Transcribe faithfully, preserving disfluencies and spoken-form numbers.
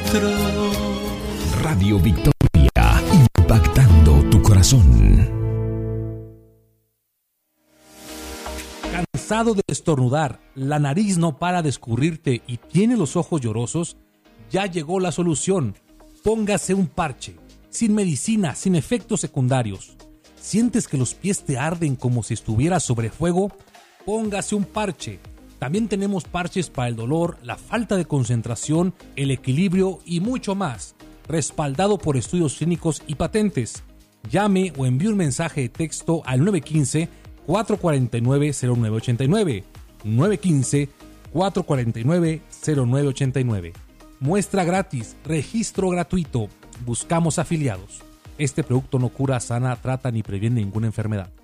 encuentro. Radio Victoria, impactando tu corazón. ¿Cansado de estornudar, la nariz no para de escurrirte y tiene los ojos llorosos? Ya llegó la solución. Póngase un parche, sin medicina, sin efectos secundarios. ¿Sientes que los pies te arden como si estuvieras sobre fuego? Póngase un parche. También tenemos parches para el dolor, la falta de concentración, el equilibrio y mucho más. Respaldado por estudios clínicos y patentes. Llame o envíe un mensaje de texto al nueve uno cinco, cuatro cuatro nueve, cero nueve ocho nueve. nueve uno cinco, cuatro cuatro nueve, cero nueve ocho nueve. Muestra gratis, registro gratuito. Buscamos afiliados. Este producto no cura, sana, trata ni previene ninguna enfermedad.